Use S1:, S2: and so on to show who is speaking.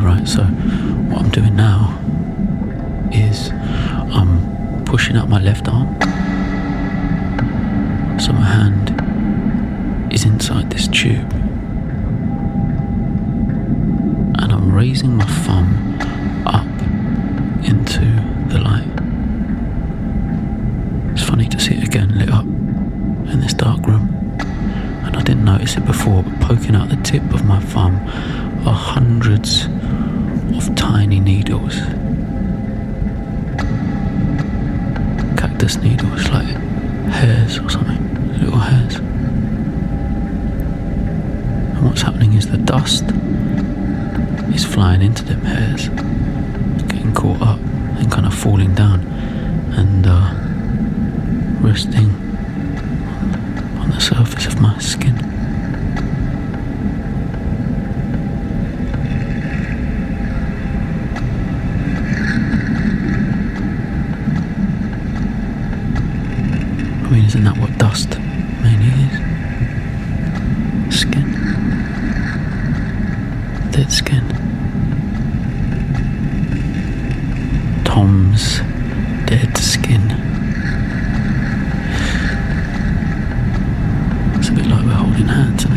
S1: right, so what I'm doing now is I'm pushing out my left arm, so my hand is inside this tube, and I'm raising my thumb up into the light. It's funny to see it again lit up in this dark room, and I didn't notice it before, but poking out the tip of my thumb are hundreds of tiny needles, cactus needles, like hairs or something, little hairs. And what's happening is the dust is flying into them hairs, getting caught up and kind of falling down and resting on the surface of my skin. I mean, isn't that what dust mainly is? Skin. Dead skin. Tom's dead skin. It's a bit like we're holding hands.